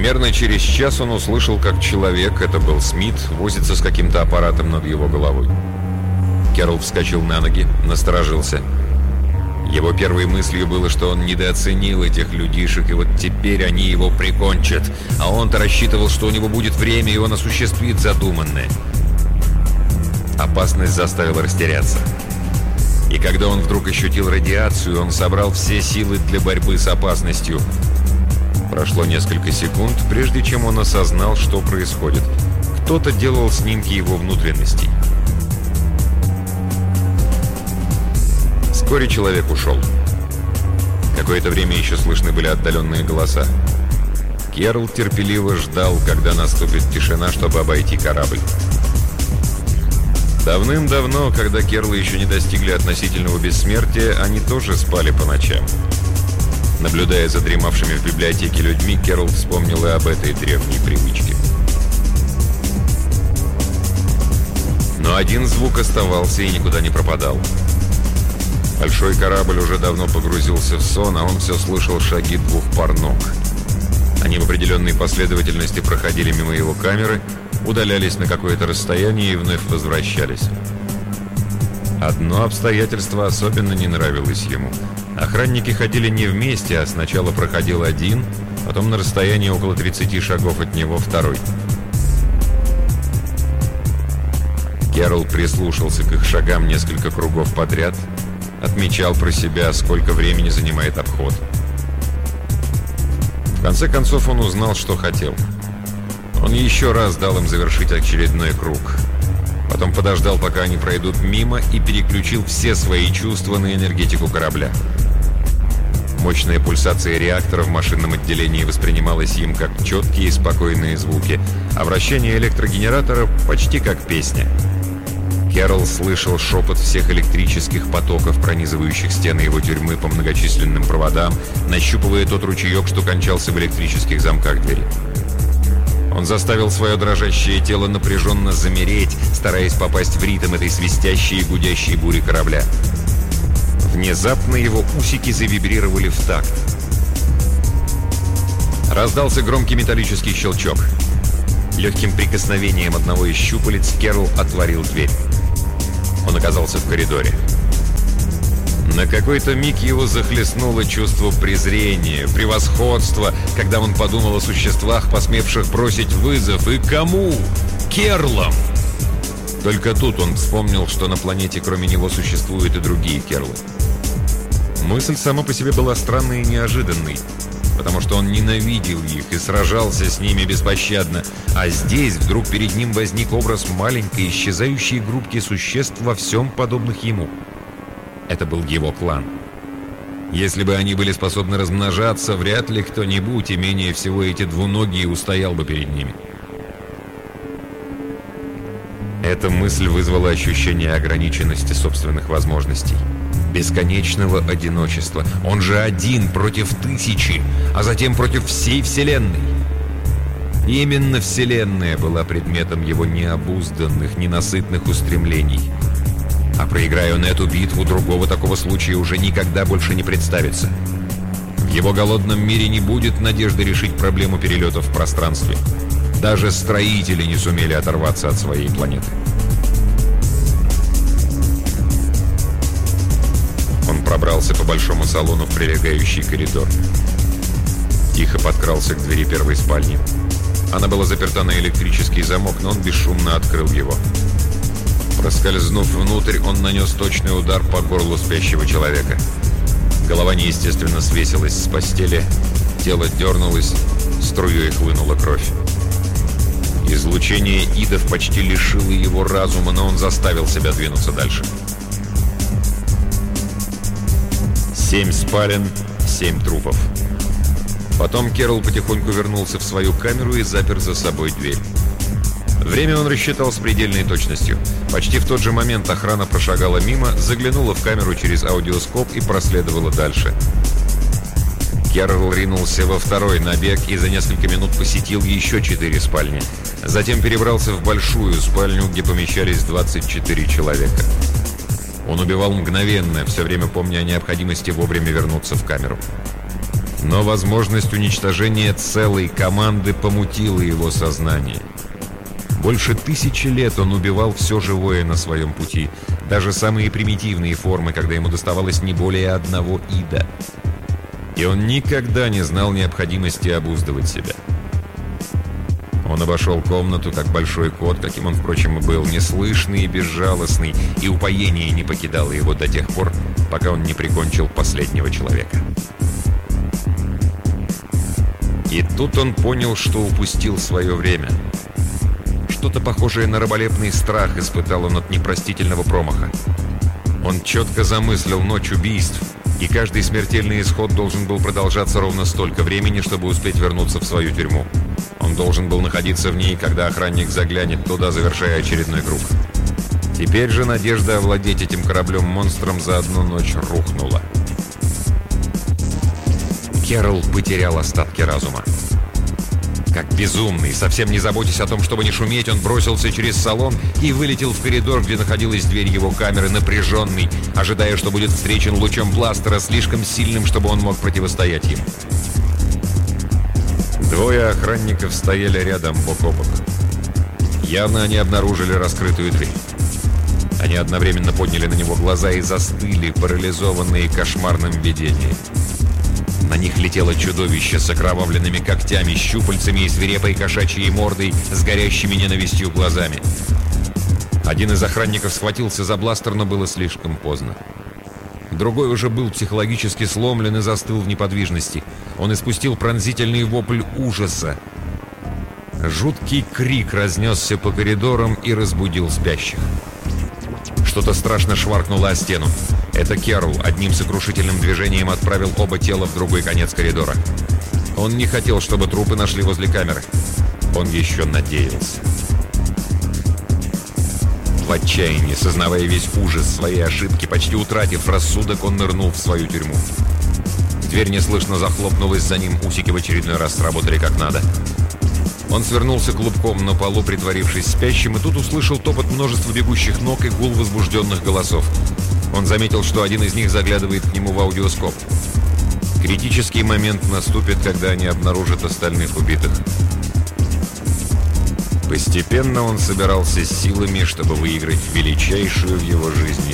Примерно через час он услышал, как человек, это был Смит, возится с каким-то аппаратом над его головой. Керрол вскочил на ноги, насторожился. Его первой мыслью было, что он недооценил этих людишек, и вот теперь они его прикончат. А он-то рассчитывал, что у него будет время, и он осуществит задуманное. Опасность заставила растеряться. И когда он вдруг ощутил радиацию, он собрал все силы для борьбы с опасностью. Прошло несколько секунд, прежде чем он осознал, что происходит. Кто-то делал снимки его внутренностей. Вскоре человек ушел. Какое-то время еще слышны были отдаленные голоса. Керрол терпеливо ждал, когда наступит тишина, чтобы обойти корабль. Давным-давно, когда Керролы еще не достигли относительного бессмертия, они тоже спали по ночам. Наблюдая за дремавшими в библиотеке людьми, Керрол вспомнил и об этой древней привычке. Но один звук оставался и никуда не пропадал. Большой корабль уже давно погрузился в сон, а он все слышал шаги двух пар ног. Они в определенной последовательности проходили мимо его камеры, удалялись на какое-то расстояние и вновь возвращались. Одно обстоятельство особенно не нравилось ему. Охранники ходили не вместе, а сначала проходил один, потом на расстоянии около 30 шагов от него второй. Керрол прислушался к их шагам несколько кругов подряд, отмечал про себя, сколько времени занимает обход. В конце концов он узнал, что хотел. Он еще раз дал им завершить очередной круг. Потом подождал, пока они пройдут мимо, и переключил все свои чувства на энергетику корабля. Мощная пульсация реактора в машинном отделении воспринималась им как четкие и спокойные звуки, а вращение электрогенератора почти как песня. Керрол слышал шепот всех электрических потоков, пронизывающих стены его тюрьмы по многочисленным проводам, нащупывая тот ручеек, что кончался в электрических замках двери. Он заставил свое дрожащее тело напряженно замереть, стараясь попасть в ритм этой свистящей и гудящей бури корабля. Внезапно его усики завибрировали в такт. Раздался громкий металлический щелчок. Легким прикосновением одного из щупалец Керрол отворил дверь. Он оказался в коридоре. На какой-то миг его захлестнуло чувство презрения, превосходства, когда он подумал о существах, посмевших бросить вызов. И кому? Керрлам! Только тут он вспомнил, что на планете кроме него существуют и другие Керрлы. Мысль сама по себе была странной и неожиданной, потому что он ненавидел их и сражался с ними беспощадно. А здесь вдруг перед ним возник образ маленькой, исчезающей группки существ во всем подобных ему. Это был его клан. Если бы они были способны размножаться, вряд ли кто-нибудь, и менее всего эти двуногие, устоял бы перед ними. Эта мысль вызвала ощущение ограниченности собственных возможностей. Бесконечного одиночества. Он же один против тысячи, а затем против всей Вселенной. И именно Вселенная была предметом его необузданных, ненасытных устремлений. А проиграя он эту битву, другого такого случая уже никогда больше не представится. В его голодном мире не будет надежды решить проблему перелетов в пространстве. Даже строители не сумели оторваться от своей планеты. Он пробрался по большому салону в прилегающий коридор. Тихо подкрался к двери первой спальни. Она была заперта на электрический замок, но он бесшумно открыл его. Проскользнув внутрь, он нанес точный удар по горлу спящего человека. Голова неестественно свесилась с постели, тело дернулось, струей хлынула кровь. Излучение идов почти лишило его разума, но он заставил себя двинуться дальше. 7 спален, 7 трупов. Потом Керрол потихоньку вернулся в свою камеру и запер за собой дверь. Время он рассчитал с предельной точностью. Почти в тот же момент охрана прошагала мимо, заглянула в камеру через аудиоскоп и проследовала дальше. Керрол ринулся во второй набег и за несколько минут посетил еще 4 спальни. Затем перебрался в большую спальню, где помещались 24 человека. Он убивал мгновенно, все время помня о необходимости вовремя вернуться в камеру. Но возможность уничтожения целой команды помутила его сознание. Больше 1000 лет он убивал все живое на своем пути, даже самые примитивные формы, когда ему доставалось не более одного ида. И он никогда не знал необходимости обуздывать себя. Он обошел комнату, как большой кот, каким он, впрочем, и был, неслышный и безжалостный, и упоение не покидало его до тех пор, пока он не прикончил последнего человека. И тут он понял, что упустил свое время. Что-то похожее на раболепный страх испытал он от непростительного промаха. Он четко замыслил ночь убийств, и каждый смертельный исход должен был продолжаться ровно столько времени, чтобы успеть вернуться в свою тюрьму. Он должен был находиться в ней, когда охранник заглянет туда, завершая очередной круг. Теперь же надежда овладеть этим кораблем-монстром за одну ночь рухнула. Керрол потерял остатки разума. Как безумный, совсем не заботясь о том, чтобы не шуметь, он бросился через салон и вылетел в коридор, где находилась дверь его камеры, напряженный, ожидая, что будет встречен лучом бластера, слишком сильным, чтобы он мог противостоять ему. Двое охранников стояли рядом, бок о бок. Явно они обнаружили раскрытую дверь. Они одновременно подняли на него глаза и застыли, парализованные кошмарным видением. На них летело чудовище с окровавленными когтями, щупальцами и свирепой кошачьей мордой с горящими ненавистью глазами. Один из охранников схватился за бластер, но было слишком поздно. Другой уже был психологически сломлен и застыл в неподвижности. Он испустил пронзительный вопль ужаса. Жуткий крик разнесся по коридорам и разбудил спящих. Что-то страшно шваркнуло о стену. Это Керрол одним сокрушительным движением отправил оба тела в другой конец коридора. Он не хотел, чтобы трупы нашли возле камеры. Он еще надеялся. В отчаянии, сознавая весь ужас своей ошибки, почти утратив рассудок, он нырнул в свою тюрьму. Дверь неслышно захлопнулась за ним, усики в очередной раз сработали как надо. Он свернулся клубком на полу, притворившись спящим, и тут услышал топот множества бегущих ног и гул возбужденных голосов. Он заметил, что один из них заглядывает к нему в аудиоскоп. Критический момент наступит, когда они обнаружат остальных убитых. Постепенно он собирался с силами, чтобы выиграть величайшую в его жизни